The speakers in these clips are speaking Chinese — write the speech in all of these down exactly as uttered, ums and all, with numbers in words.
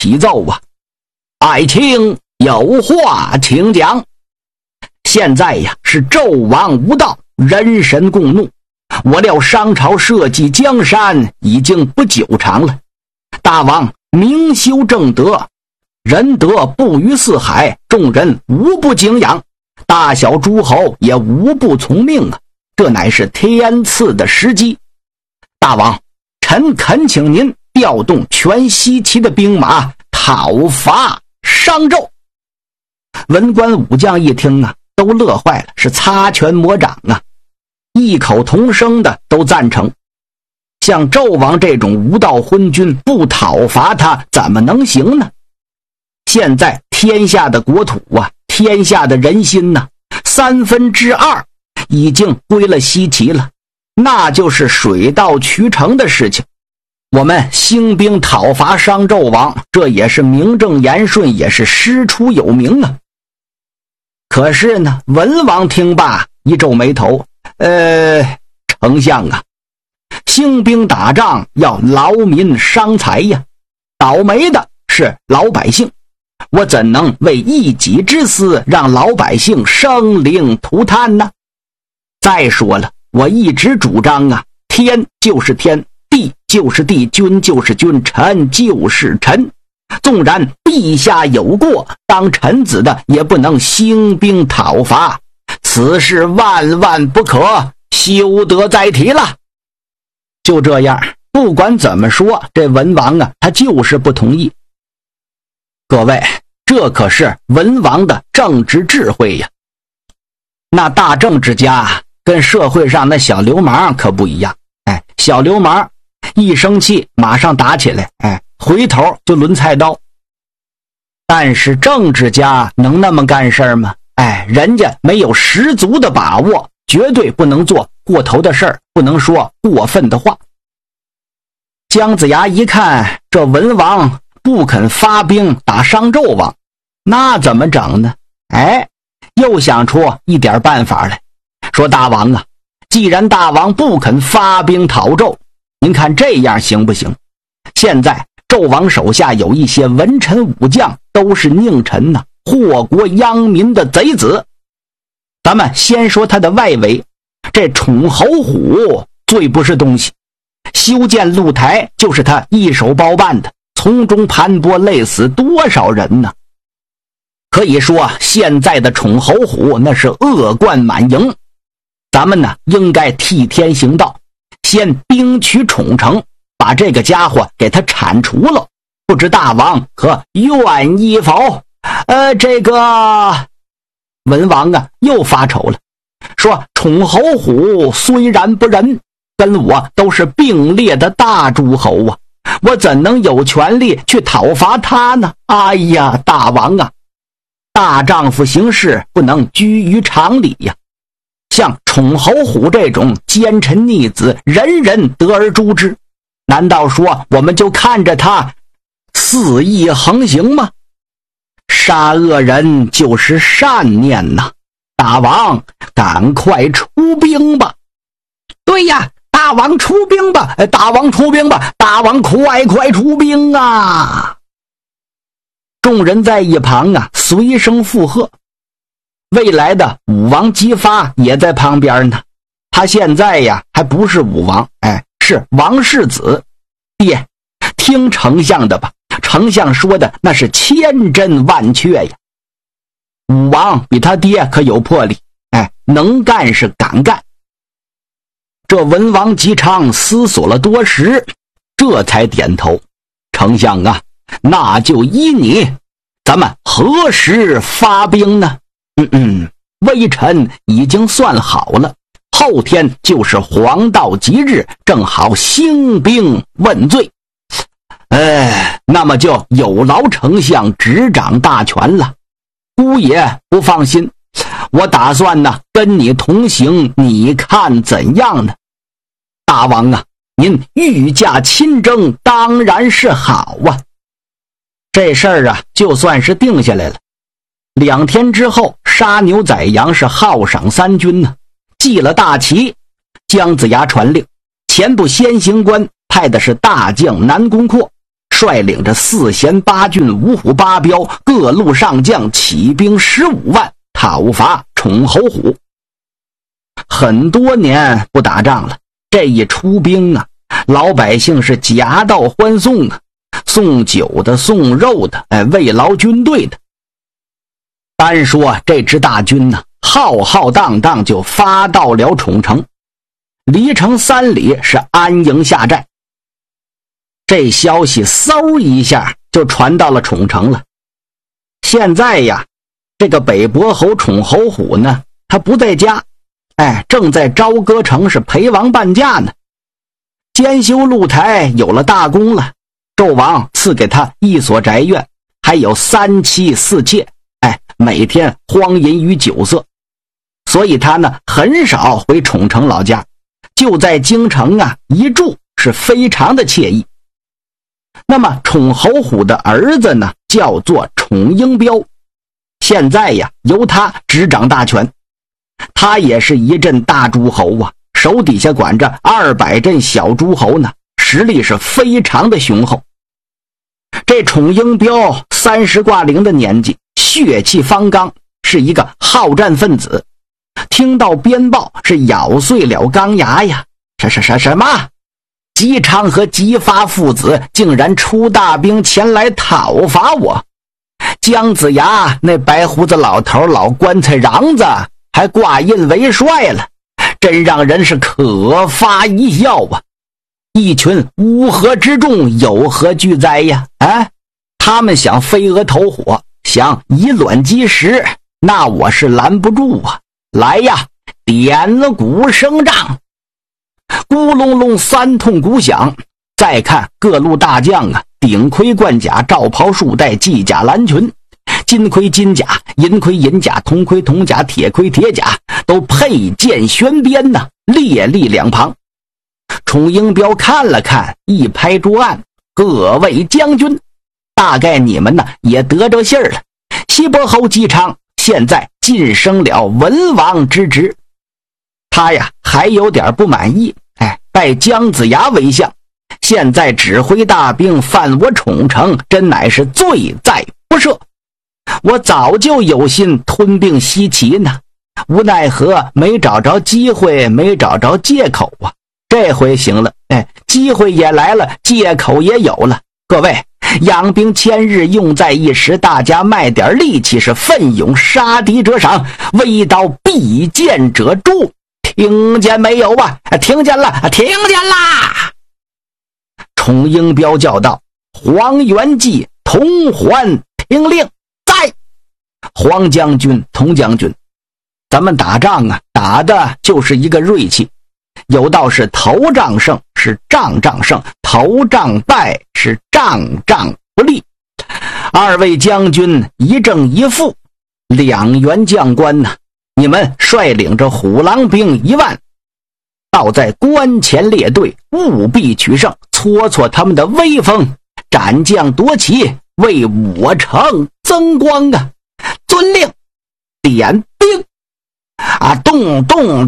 启奏啊，爱卿有话请讲。现在呀是纣王无道，人神共怒，我料商朝社稷江山已经不久长了。大王明修正德，仁德布于四海，众人无不敬仰，大小诸侯也无不从命啊，这乃是天赐的时机。大王，臣恳请您调动全西岐的兵马讨伐商纣。文官武将一听啊，都乐坏了，是擦拳抹掌啊，异口同声的都赞成。像纣王这种无道昏君，不讨伐他怎么能行呢？现在天下的国土啊，天下的人心呐、啊，三分之二已经归了西岐了，那就是水到渠成的事情。我们兴兵讨伐商纣王，这也是名正言顺，也是师出有名啊。可是呢，文王听罢一皱眉头，呃，丞相啊，兴兵打仗要劳民伤财呀，倒霉的是老百姓，我怎能为一己之私让老百姓生灵涂炭呢？再说了，我一直主张啊，天就是天，地就是地，君就是君，臣就是臣。纵然陛下有过，当臣子的也不能兴兵讨伐，此事万万不可，休得再提了。就这样，不管怎么说，这文王啊，他就是不同意。各位，这可是文王的政治智慧呀。那大政治家跟社会上那小流氓可不一样，哎，小流氓一生气马上打起来，哎，回头就抡菜刀。但是政治家能那么干事吗？哎，人家没有十足的把握，绝对不能做过头的事儿，不能说过分的话。姜子牙一看这文王不肯发兵打商纣王，那怎么整呢？哎，又想出一点办法来，说大王啊，既然大王不肯发兵讨纣，您看这样行不行？现在纣王手下有一些文臣武将，都是佞臣呐、啊，祸国殃民的贼子。咱们先说他的外围，这宠侯虎最不是东西，修建露台就是他一手包办的，从中盘剥，累死多少人呢？可以说现在的宠侯虎那是恶贯满盈，咱们呢应该替天行道，先兵取宠城，把这个家伙给他铲除了，不知大王可愿意否？呃，这个文王啊又发愁了，说宠侯虎虽然不仁，跟我都是并列的大诸侯啊，我怎能有权利去讨伐他呢？哎呀，大王啊，大丈夫行事不能拘于常理呀。像宠侯虎这种奸臣逆子，人人得而诛之，难道说我们就看着他肆意横行吗？杀恶人就是善念呐！大王赶快出兵吧！对呀，大王出兵吧！大王出兵吧！大王快快出兵啊！众人在一旁啊随声附和。未来的武王姬发也在旁边呢，他现在呀还不是武王，哎，是王世子。爹，听丞相的吧，丞相说的那是千真万确呀。武王比他爹可有魄力，哎，能干是敢干。这文王姬昌思索了多时，这才点头。丞相啊，那就依你，咱们何时发兵呢？嗯嗯，微臣已经算好了，后天就是黄道吉日，正好兴兵问罪。哎，那么就有劳丞相执掌大权了。姑爷不放心，我打算呢跟你同行，你看怎样呢？大王啊，您御驾亲征当然是好啊。这事儿啊就算是定下来了。两天之后，杀牛宰羊是犒赏三军呢，祭了大旗。姜子牙传令，前部先行官派的是大将南宫阔， 率领着四贤八郡五虎八彪各路上将起兵十五万讨伐宠侯虎。很多年不打仗了，这一出兵啊，老百姓是夹道欢送啊，送酒的送肉的，哎，慰劳军队的。单说这支大军呢，浩浩荡荡就发到了宠城，离城三里是安营下寨。这消息嗖一下就传到了宠城了。现在呀，这个北伯侯宠侯虎呢，他不在家，哎，正在朝歌城是陪王伴驾呢。监修露台有了大功了，纣王赐给他一所宅院，还有三妻四妾，哎，每天荒淫于酒色，所以他呢很少回宠城老家，就在京城啊一住是非常的惬意。那么宠侯虎的儿子呢，叫做宠英彪，现在呀由他执掌大权。他也是一镇大诸侯啊，手底下管着二百镇小诸侯呢，实力是非常的雄厚。这宠英彪三十挂零的年纪，血气方刚，是一个好战分子。听到鞭报是咬碎了钢牙呀！什什什什么？姬昌和姬发父子竟然出大兵前来讨伐我！姜子牙那白胡子老头老棺材瓤子还挂印为帅了，真让人是可发一笑啊！一群乌合之众有何惧哉呀？啊，他们想飞蛾投火，想以卵击石，那我是拦不住啊！来呀，点了鼓声仗，咕隆隆三通鼓响。再看各路大将啊，顶盔贯甲，罩袍束带，系甲蓝裙，金盔金甲，银盔银甲，铜盔铜甲，铁盔铁甲，都佩剑悬鞭呐，列立两旁。宠英彪看了看，一拍桌案：各位将军，大概你们呢也得着信儿了，西伯侯姬昌现在晋升了文王之职。他呀还有点不满意，哎，拜姜子牙为相，现在指挥大兵犯我宠城，真乃是罪在不赦。我早就有心吞并西岐呢，无奈何没找着机会，没找着借口啊。这回行了，哎，机会也来了，借口也有了。各位，养兵千日，用在一时，大家卖点力气，是奋勇杀敌者赏，微刀必剑者诛。听见没有吧？听见了，听见啦！宠英彪叫道：黄元济、同环听令，在！黄将军、童将军，咱们打仗啊，打的就是一个锐气。有道是头仗胜是仗仗胜，头仗败是仗仗不利。二位将军一正一负，两员将官呢，你们率领着虎狼兵一万，倒在关前列队，务必取胜，挫挫他们的威风，斩将夺旗，为我城增光啊！遵令，点兵啊！动动！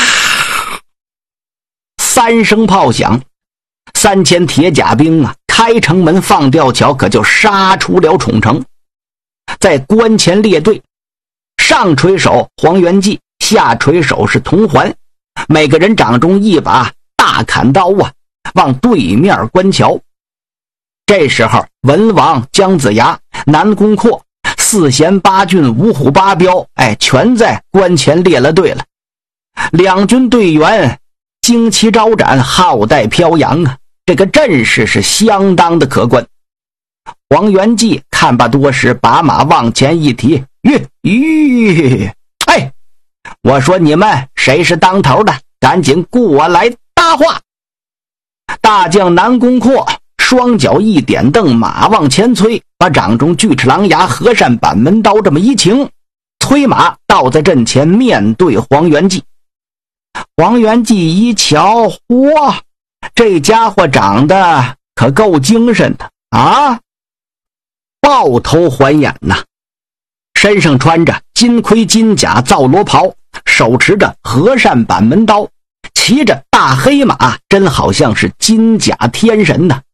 三声炮响，三千铁甲兵啊，开城门放吊桥，可就杀出了宠城。在关前列队，上垂手黄元济，下垂手是童环，每个人掌中一把大砍刀啊，往对面关桥。这时候文王、姜子牙、南宫阔、四贤八郡、五虎八彪，哎，全在关前列了队了。两军队员旌旗招展，号带飘扬啊，这个阵势是相当的可观。黄元济看罢多时，把马往前一提，吁吁，哎，我说你们谁是当头的，赶紧过来搭话。大将南宫阔双脚一点蹬，马往前催，把掌中锯齿狼牙和善板门刀这么一擎，催马倒在阵前，面对黄元济。黄元济一瞧，哇，这家伙长得可够精神的啊，豹头环眼呐，身上穿着金盔金甲皂罗袍，手持着和善板门刀，骑着大黑马，真好像是金甲天神呐。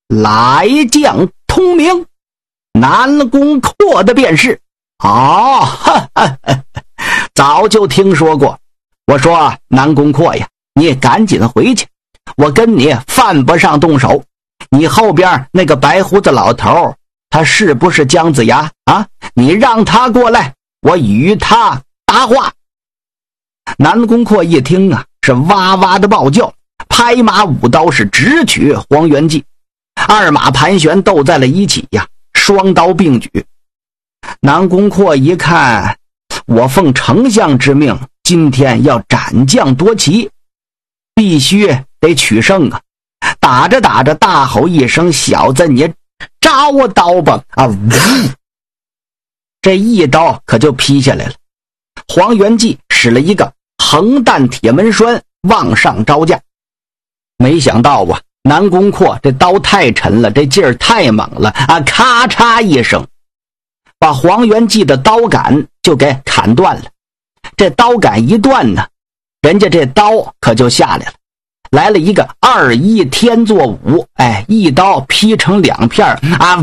来将通明，南宫阔的便是。哦，哈哈哈，早就听说过。我说南宫阔呀，你赶紧回去，我跟你犯不上动手。你后边那个白胡子老头，他是不是姜子牙啊？你让他过来，我与他搭话。南宫阔一听啊，是哇哇的暴叫，拍马舞刀是直取黄元济，二马盘旋斗在了一起呀，双刀并举。南宫阔一看，我奉丞相之命，今天要斩将夺旗，必须得取胜啊！打着打着，大吼一声：“小子，你招我刀吧！”啊，呜！这一刀可就劈下来了。黄元济使了一个横弹铁门栓往上招架，没想到啊，南宫阔这刀太沉了，这劲儿太猛了啊！咔嚓一声，把黄元济的刀杆就给砍断了。这刀杆一断呢，人家这刀可就下来了，来了一个二一天作五，哎，一刀劈成两片啊！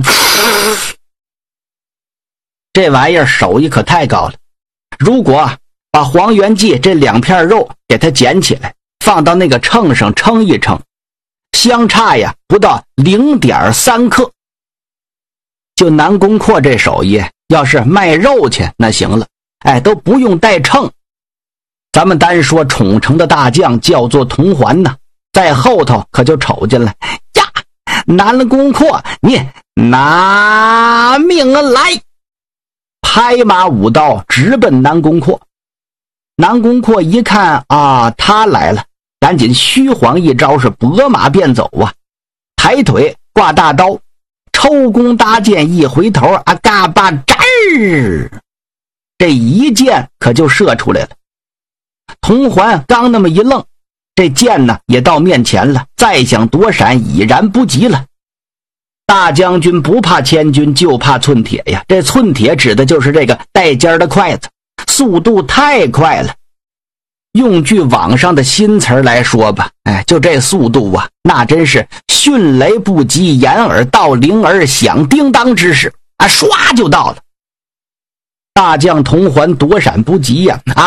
这玩意儿手艺可太高了。如果把黄元济这两片肉给它捡起来，放到那个秤上称一称，相差呀不到 零点三 克。就南宫阔这手艺，要是卖肉去那行了，哎，都不用带秤。咱们单说宠城的大将叫做童环呢，在后头可就瞅见了呀，南宫阔，你拿命来！拍马舞刀直奔南宫阔。南宫阔一看啊，他来了，赶紧虚晃一招，是拨马便走啊，抬腿挂大刀，抽弓搭箭，一回头啊，嘎巴扎儿，这一箭可就射出来了。童环刚那么一愣，这箭呢也到面前了，再想躲闪已然不及了。大将军不怕千军，就怕寸铁呀，这寸铁指的就是这个带尖的筷子，速度太快了。用句网上的新词来说吧，哎，就这速度啊，那真是迅雷不及掩耳盗铃儿响叮当之势啊，唰就到了。大将童环躲闪不及呀，啊，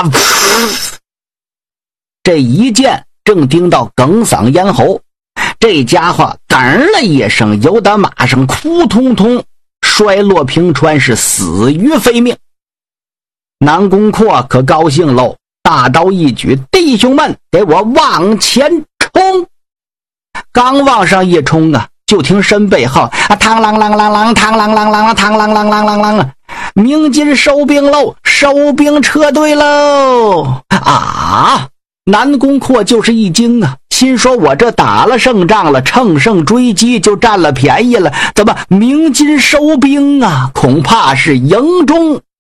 这一箭正盯到哽嗓咽喉，这家伙哽了一声，由打马上扑通通摔落平川，是死于非命。南宫阔可高兴喽，大刀一举，弟兄们给我往前冲！刚往上一冲啊，就听身背后啊，嘡啷啷啷啷，嘡啷啷啷啷，嘡啷啷啷啷啷啊！鸣金收兵喽，收兵撤退喽！啊！南宫阔就是一惊啊，心说我这打了胜仗了，乘胜追击就占了便宜了，怎么鸣金收兵啊？恐怕是营中